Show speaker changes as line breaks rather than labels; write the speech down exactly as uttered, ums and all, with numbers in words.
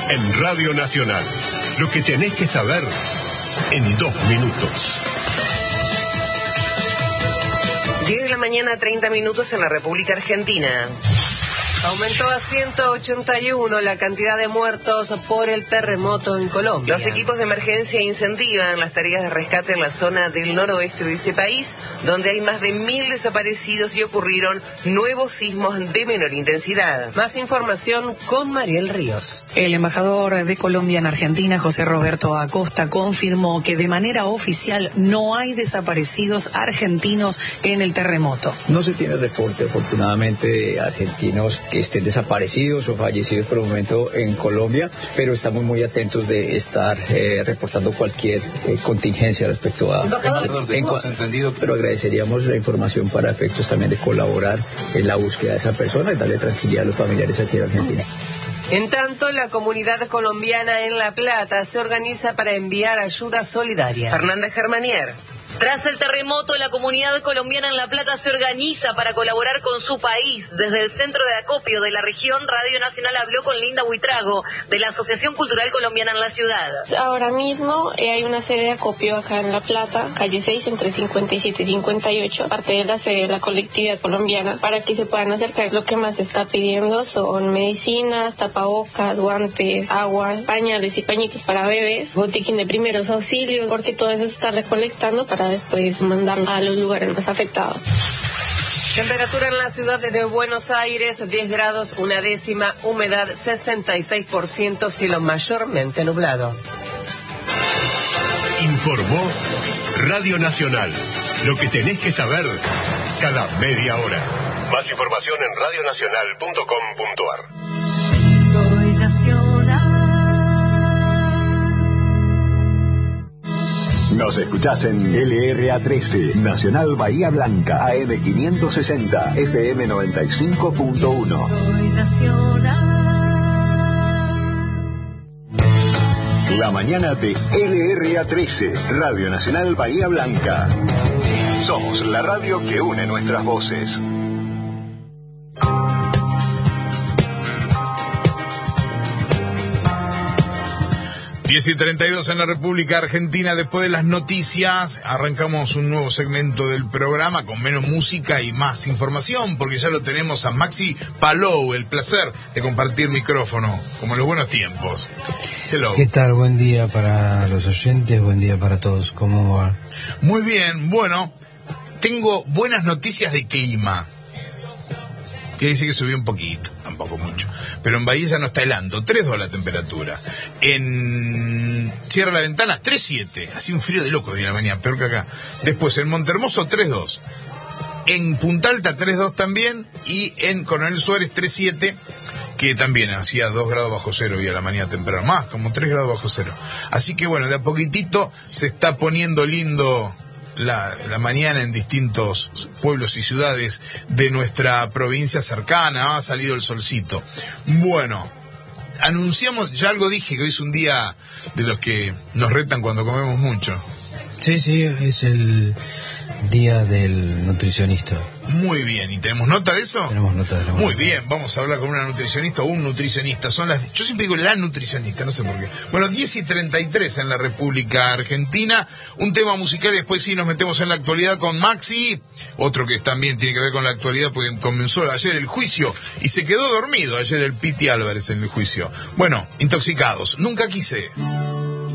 en Radio Nacional. Lo que tenés que saber en dos minutos.
diez de la mañana, treinta minutos en la República Argentina.
Aumentó a ciento ochenta y uno la cantidad de muertos por el terremoto en Colombia.
Los equipos de emergencia incentivan las tareas de rescate en la zona del noroeste de ese país, donde hay más de mil desaparecidos y ocurrieron nuevos sismos de menor intensidad.
Más información con Mariel Ríos.
El embajador de Colombia en Argentina, José Roberto Acosta, confirmó que de manera oficial no hay desaparecidos argentinos en el terremoto.
No se tiene reporte, afortunadamente, de argentinos que estén desaparecidos o fallecidos por el momento en Colombia, pero estamos muy atentos de estar eh, reportando cualquier eh, contingencia respecto a... En, en, entendido, pero agradeceríamos la información para efectos también de colaborar en la búsqueda de esa persona y darle tranquilidad a los familiares aquí en Argentina.
En tanto, la comunidad colombiana en La Plata se organiza para enviar ayuda solidaria.
Fernanda Germanier.
Tras el terremoto, la comunidad colombiana en La Plata se organiza para colaborar con su país. Desde el Centro de Acopio de la región, Radio Nacional habló con Linda Buitrago, de la Asociación Cultural Colombiana en la ciudad.
Ahora mismo eh, hay una sede de acopio acá en La Plata, calle seis, entre cincuenta y siete y cincuenta y ocho, aparte de la sede de la colectividad colombiana, para que se puedan acercar. Lo que más se está pidiendo son medicinas, tapabocas, guantes, agua, pañales y pañitos para bebés, botiquín de primeros auxilios, porque todo eso se está recolectando para después mandarlo a los lugares más afectados.
Temperatura en la ciudad de Buenos Aires, diez grados, una décima, humedad sesenta y seis por ciento, cielo mayormente nublado.
Informó Radio Nacional. Lo que tenés que saber cada media hora. Más información en radio nacional punto com punto a r.
Soy Nacional.
Nos escuchás en L R A trece, Nacional Bahía Blanca, A M quinientos sesenta, F M noventa y cinco punto uno.
Soy Nacional.
La mañana de L R A trece, Radio Nacional Bahía Blanca. Somos la radio que une nuestras voces.
diez y treinta y dos en la República Argentina. Después de las noticias arrancamos un nuevo segmento del programa con menos música y más información, porque ya lo tenemos a Maxi Palou. El placer de compartir micrófono, como en los buenos tiempos. Hello.
¿Qué tal? Buen día para los oyentes, buen día para todos. ¿Cómo va?
Muy bien, bueno, tengo buenas noticias de clima. Que dice que subió un poquito, tampoco mucho. Pero en Bahía ya no está helando, tres dos la temperatura. En Cierra la Ventana, tres siete. Así un frío de loco de la mañana, peor que acá. Después en Montehermoso, tres dos. En Punta Alta, tres dos también. Y en Coronel Suárez, tres siete. Que también hacía dos grados bajo cero y a la mañana temprano. Más, como tres grados bajo cero. Así que bueno, de a poquitito se está poniendo lindo La, la mañana en distintos pueblos y ciudades de nuestra provincia cercana. Ha salido el solcito. Bueno, anunciamos, ya algo dije, que hoy es un día de los que nos retan cuando comemos mucho.
Sí, sí, es el día del nutricionista.
Muy bien, ¿y tenemos nota de eso?
Tenemos nota de eso.
Muy bien, vamos a hablar con una nutricionista o un nutricionista. Son las, yo siempre digo la nutricionista, no sé por qué. Bueno, diez y treinta y tres en la República Argentina. Un tema musical y después sí nos metemos en la actualidad con Maxi. Otro que también tiene que ver con la actualidad porque comenzó ayer el juicio y se quedó dormido ayer el Piti Álvarez en el juicio. Bueno, Intoxicados. Nunca quise.